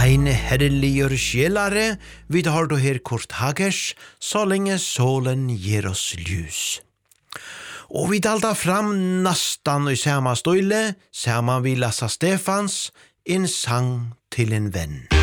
Ein herreligur sjelare, vi har då her Kurt Hagers, så lenge solen ger oss ljus. Og vi dalda fram nastan i samma støyle, saman vi Lasse Stefans, en sang til en venn.